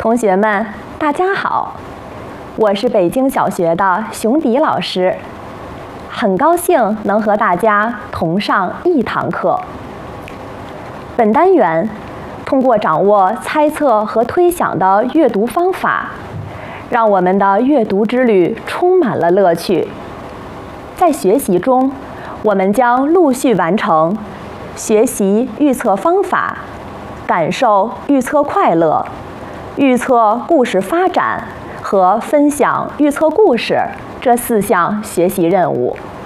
同学们，大家好，我是北京小学的熊迪老师，很高兴能和大家同上一堂课。本单元通过掌握猜测和推想的阅读方法，让我们的阅读之旅充满了乐趣。在学习中，我们将陆续完成学习预测方法、感受预测快乐、预测故事发展和分享预测故事这4项学习任务。